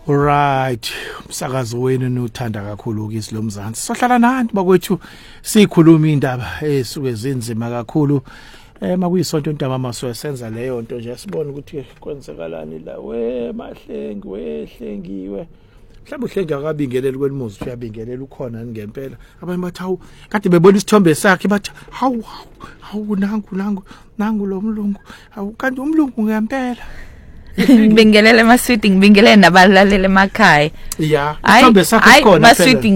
Alright, umsakazo wenu nothanda kakhulu ukisi lomzansi. Sohlala nani bakwethu sikhuluma indaba esuke zinzima kakhulu. Makuyisonto ntambama soyenza leyo nto nje sibone ukuthi kwenzekalani la Mahlengi wehlengiwe. Mhlawumbe uhlengi akabingeleli kwelimuzi uyabingelela ukhona ngempela. Abanye bathi hawu kade bebona isithombe sakhe bathi hawu nangu lo mlungu. Hawu kanti umlungu ngempela. Ngibingelele emaswiti ngibingelele nabalaleli emakhaya. Yeah, isithombe sakhe khona phela.